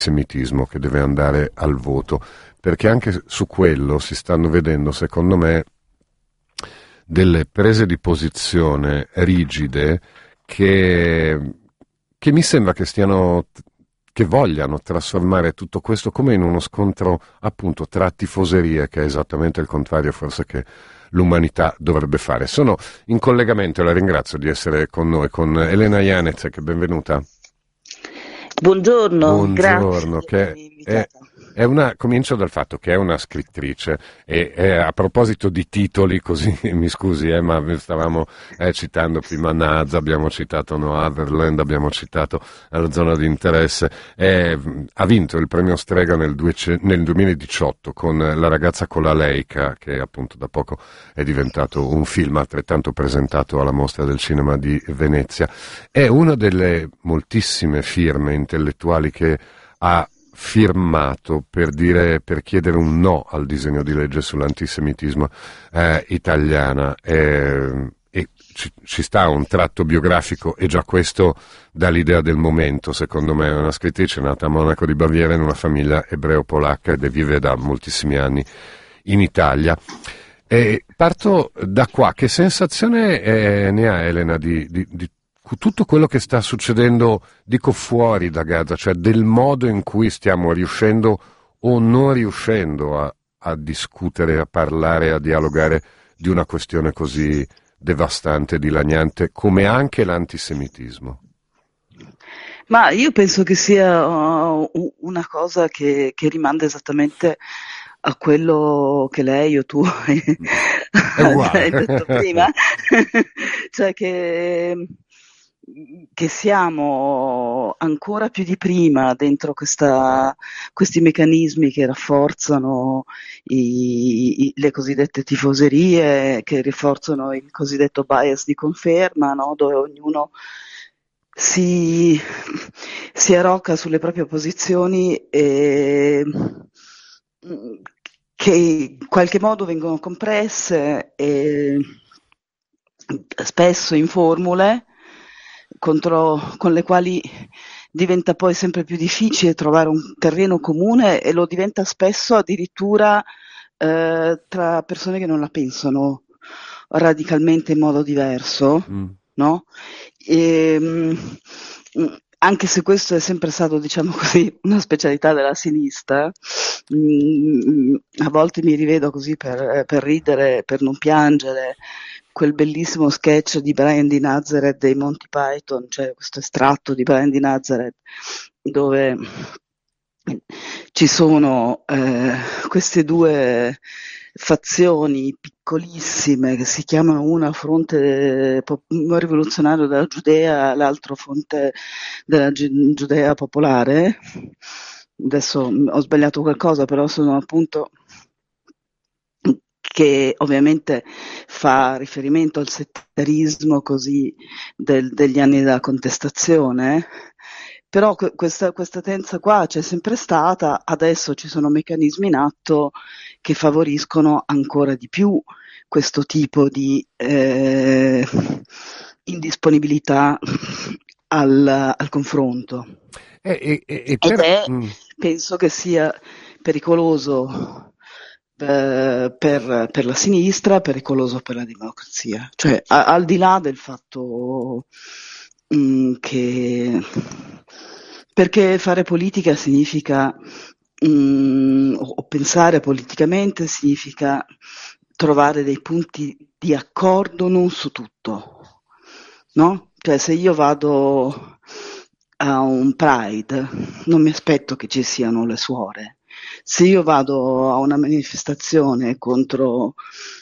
antisemitismo che deve andare al voto, perché anche su quello si stanno vedendo, secondo me, delle prese di posizione rigide che mi sembra che vogliano trasformare tutto questo come in uno scontro appunto tra tifoserie, che è esattamente il contrario forse che l'umanità dovrebbe fare. Sono in collegamento e la ringrazio di essere con noi, con Elena Janecek, benvenuta. Buongiorno, grazie Buongiorno, di avermi invitata. comincio dal fatto che è una scrittrice e a proposito di titoli, così mi scusi, ma stavamo citando prima Naz, abbiamo citato Noah Verland, abbiamo citato la zona di interesse, ha vinto il premio Strega nel 2018 con La ragazza con la Leica, che appunto da poco è diventato un film altrettanto presentato alla Mostra del Cinema di Venezia. È una delle moltissime firme intellettuali che ha firmato per chiedere un no al disegno di legge sull'antisemitismo italiana, e ci sta un tratto biografico, e già questo dà l'idea del momento. Secondo me è una scrittrice nata a Monaco di Baviera in una famiglia ebreo-polacca ed vive da moltissimi anni in Italia. E parto da qua. Che sensazione ne ha Elena di tutto quello che sta succedendo, dico fuori da Gaza, cioè del modo in cui stiamo riuscendo o non riuscendo a discutere, a parlare, a dialogare di una questione così devastante e dilaniante come anche l'antisemitismo? Ma io penso che sia una cosa che rimanda esattamente a quello che lei o tu È uguale. hai detto prima, cioè che siamo ancora più di prima dentro questi meccanismi che rafforzano le cosiddette tifoserie, che rafforzano il cosiddetto bias di conferma, no? Dove ognuno si, si arrocca sulle proprie posizioni e che in qualche modo vengono compresse e spesso in formule con le quali diventa poi sempre più difficile trovare un terreno comune, e lo diventa spesso addirittura tra persone che non la pensano radicalmente in modo diverso, Mm. no? E, anche se questo è sempre stato, diciamo così, una specialità della sinistra, a volte mi rivedo così per ridere, per non piangere, quel bellissimo sketch di Brian di Nazareth dei Monty Python, cioè questo estratto di Brian di Nazareth, dove ci sono queste due fazioni piccolissime che si chiamano una Fronte Rivoluzionario della Giudea, l'altro Fronte della Giudea Popolare. Adesso ho sbagliato qualcosa, però sono appunto che ovviamente fa riferimento al settarismo così degli anni della contestazione, però questa tendenza qua c'è sempre stata, adesso ci sono meccanismi in atto che favoriscono ancora di più questo tipo di indisponibilità al confronto. Ed è, penso che sia pericoloso per la sinistra, pericoloso per la democrazia. Cioè, al di là del fatto che perché fare politica significa o pensare politicamente significa trovare dei punti di accordo non su tutto, no? Cioè, se io vado a un Pride non mi aspetto che ci siano le suore. Se io vado a una manifestazione contro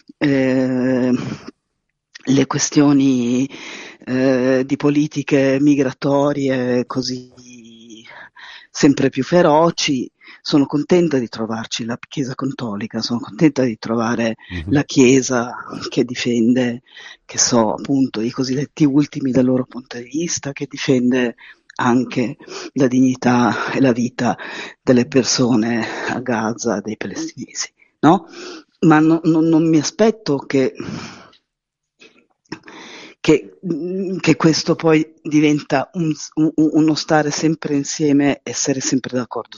le questioni di politiche migratorie così sempre più feroci, sono contenta di trovarci la Chiesa cattolica, sono contenta di trovare la Chiesa che difende, che so, appunto, i cosiddetti ultimi dal loro punto di vista, che difende anche la dignità e la vita delle persone a Gaza, dei palestinesi, no? Ma non mi aspetto che che questo poi diventa uno stare sempre insieme, essere sempre d'accordo